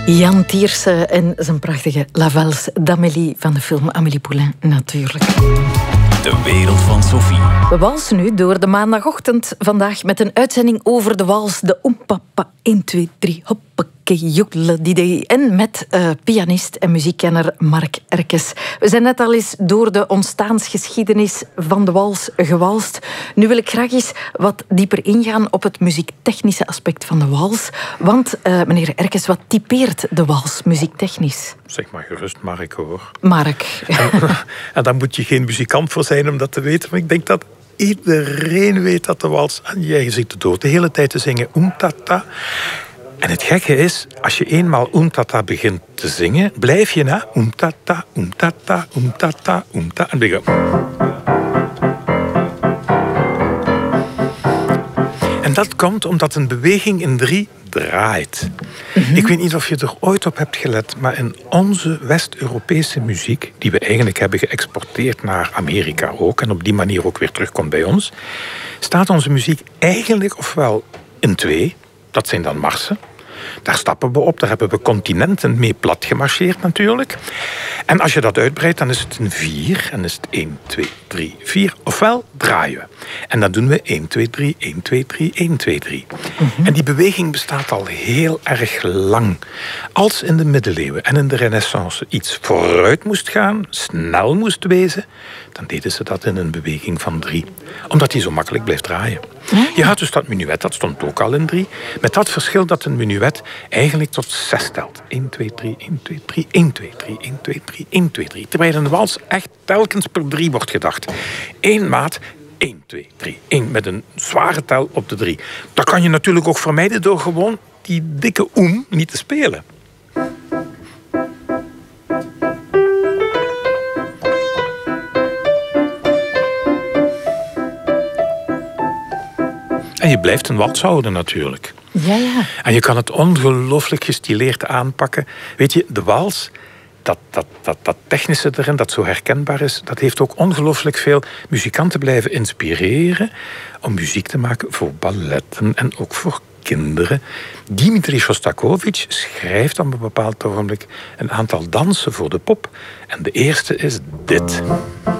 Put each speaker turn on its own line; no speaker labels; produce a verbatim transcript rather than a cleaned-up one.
Jan Tierse en zijn prachtige La Valse d'Amélie van de film Amélie Poulain, natuurlijk.
De wereld van Sophie.
We walsen nu door de maandagochtend vandaag met een uitzending over de wals, de oempapa, één, twee, drie, hoppakee, joedeledidee. En met uh, pianist en muziekkenner Mark Erkes. We zijn net al eens door de ontstaansgeschiedenis van de wals gewalst. Nu wil ik graag eens wat dieper ingaan op het muziektechnische aspect van de wals. Want, uh, meneer Erkes, wat typeert de wals muziektechnisch?
Zeg maar gerust, Mark, hoor.
Mark.
En, en daar moet je geen muzikant voor zijn om dat te weten. Maar ik denk dat iedereen weet dat de wals... En jij zit er door de hele tijd te zingen oemtata. En het gekke is, als je eenmaal oemtata begint te zingen, blijf je na oemtata, oemtata, oemtata, oemtata. En begin... En dat komt omdat een beweging in drie draait. Mm-hmm. Ik weet niet of je er ooit op hebt gelet, maar in onze West-Europese muziek, die we eigenlijk hebben geëxporteerd naar Amerika ook, en op die manier ook weer terugkomt bij ons, staat onze muziek eigenlijk ofwel in twee, dat zijn dan marsen. Daar stappen we op, daar hebben we continenten mee plat gemarcheerd natuurlijk. En als je dat uitbreidt, dan is het een vier, en is het één, twee, drie, vier. Ofwel draaien we. En dan doen we één, twee, drie, één, twee, drie, één, twee, drie. Mm-hmm. En die beweging bestaat al heel erg lang. Als in de middeleeuwen en in de Renaissance iets vooruit moest gaan, snel moest wezen, dan deden ze dat in een beweging van drie. Omdat die zo makkelijk blijft draaien. Je had dus dat menuet, dat stond ook al in drie. Met dat verschil dat een menuet eigenlijk tot zes telt. één, twee, drie, één, twee, drie, één, twee, drie, één, twee, drie, één, twee, drie. Terwijl in de wals echt telkens per drie wordt gedacht. Eén maat, één, twee, drie, één. Met een zware tel op de drie. Dat kan je natuurlijk ook vermijden door gewoon die dikke oem niet te spelen. En je blijft een wals houden natuurlijk.
Ja, ja.
En je kan het ongelooflijk gestileerd aanpakken. Weet je, de wals, dat, dat, dat, dat technische erin, dat zo herkenbaar is, dat heeft ook ongelooflijk veel muzikanten blijven inspireren om muziek te maken voor balletten en ook voor kinderen. Dimitri Shostakovich schrijft op een bepaald ogenblik een aantal dansen voor de pop. En de eerste is dit.